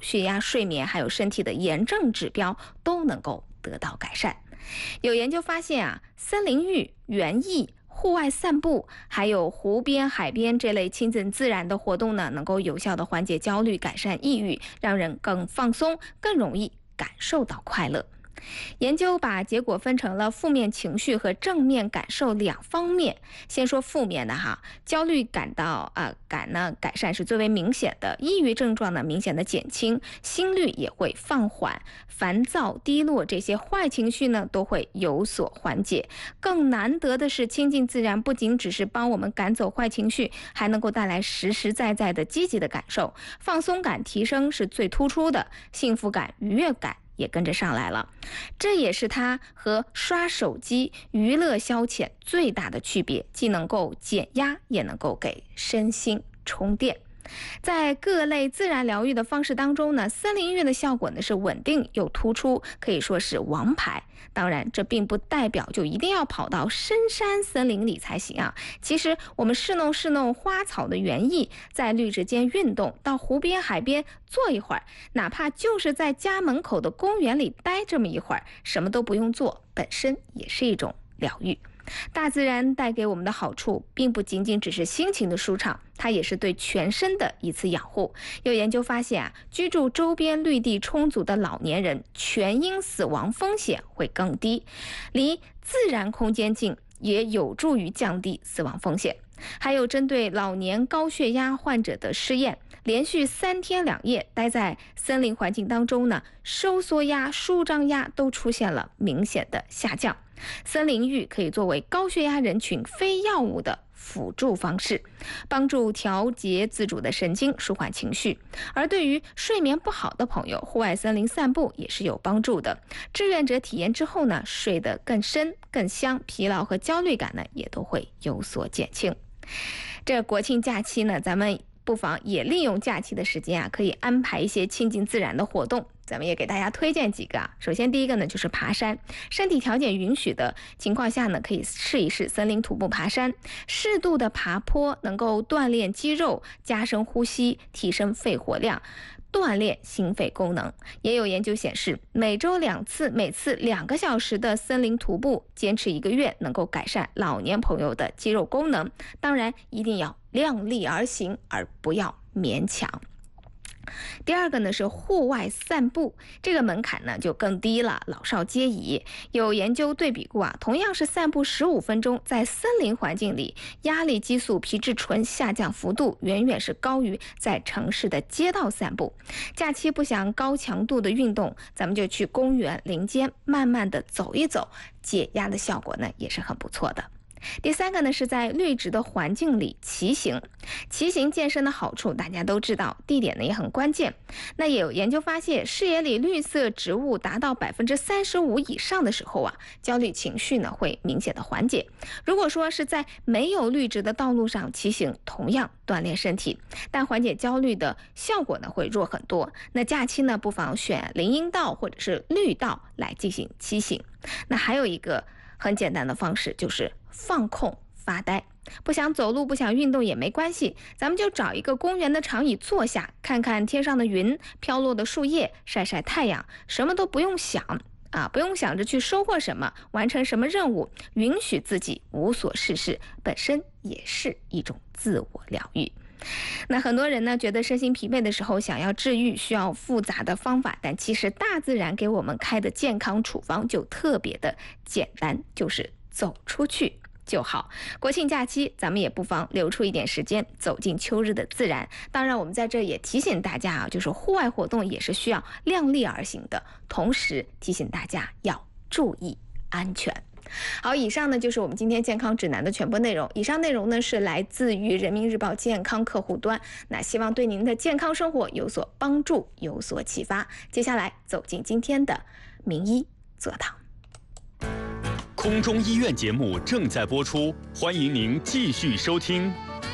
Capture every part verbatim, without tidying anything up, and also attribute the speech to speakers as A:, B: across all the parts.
A: 血压、睡眠还有身体的炎症指标都能够得到改善。有研究发现啊，森林浴、园艺、户外散步，还有湖边、海边这类亲近自然的活动呢，能够有效的缓解焦虑、改善抑郁，让人更放松，更容易感受到快乐。研究把结果分成了负面情绪和正面感受两方面。先说负面的哈，焦虑感到啊、呃、感呢改善是最为明显的，抑郁症状呢明显的减轻，心率也会放缓，烦躁、低落这些坏情绪呢都会有所缓解。更难得的是，亲近自然不仅只是帮我们赶走坏情绪，还能够带来实实在在的积极的感受，放松感提升是最突出的，幸福感、愉悦感也跟着上来了。这也是它和刷手机娱乐消遣最大的区别，既能够减压，也能够给身心充电。在各类自然疗愈的方式当中呢，森林浴的效果呢是稳定又突出，可以说是王牌。当然，这并不代表就一定要跑到深山森林里才行啊。其实我们侍弄侍弄花草的园艺，在绿植间运动，到湖边海边坐一会儿，哪怕就是在家门口的公园里待这么一会儿，什么都不用做，本身也是一种疗愈。大自然带给我们的好处，并不仅仅只是心情的舒畅，它也是对全身的一次养护。有研究发现啊，居住周边绿地充足的老年人，全因死亡风险会更低，离自然空间近也有助于降低死亡风险。还有针对老年高血压患者的试验，连续三天两夜待在森林环境当中呢，收缩压、舒张压都出现了明显的下降。森林浴可以作为高血压人群非药物的辅助方式，帮助调节自主的神经，舒缓情绪。而对于睡眠不好的朋友，户外森林散步也是有帮助的。志愿者体验之后呢，睡得更深更香，疲劳和焦虑感呢也都会有所减轻。这国庆假期呢，咱们不妨也利用假期的时间啊，可以安排一些亲近自然的活动。咱们也给大家推荐几个啊。首先第一个呢就是爬山，身体条件允许的情况下呢，可以试一试森林徒步爬山。适度的爬坡能够锻炼肌肉，加深呼吸，提升肺活量，锻炼心肺功能。也有研究显示，每周两次，每次两个小时的森林徒步，坚持一个月，能够改善老年朋友的肌肉功能。当然，一定要量力而行，而不要勉强。第二个呢是户外散步，这个门槛呢就更低了，老少皆宜。有研究对比过啊，同样是散步十五分钟，在森林环境里，压力激素、皮质醇下降幅度远远是高于在城市的街道散步。假期不想高强度的运动，咱们就去公园林间慢慢的走一走，解压的效果呢也是很不错的。第三个呢是在绿植的环境里骑行。骑行健身的好处大家都知道，地点呢也很关键。那也有研究发现，视野里绿色植物达到百分之三十五以上的时候啊，焦虑情绪呢会明显的缓解。如果说是在没有绿植的道路上骑行，同样锻炼身体，但缓解焦虑的效果呢会弱很多。那假期呢不妨选林荫道或者是绿道来进行骑行。那还有一个很简单的方式，就是放空发呆。不想走路不想运动也没关系，咱们就找一个公园的长椅坐下，看看天上的云，飘落的树叶，晒晒太阳，什么都不用想啊，不用想着去收获什么，完成什么任务，允许自己无所事事，本身也是一种自我疗愈。那很多人呢觉得身心疲惫的时候想要治愈需要复杂的方法，但其实大自然给我们开的健康处方就特别的简单，就是走出去就好。国庆假期咱们也不妨留出一点时间走进秋日的自然。当然我们在这也提醒大家啊，就是户外活动也是需要量力而行的，同时提醒大家要注意安全。好，以上呢就是我们今天健康指南的全部内容。以上内容呢是来自于人民日报健康客户端，那希望对您的健康生活有所帮助，有所启发。接下来走进今天的名医座堂。
B: 空中医院节目正在播出，欢迎您继续收听。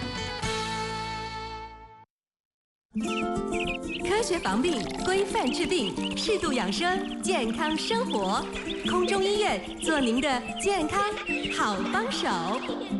C: 科学防病，规范治病，适度养生，健康生活。空中医院做您的健康好帮手。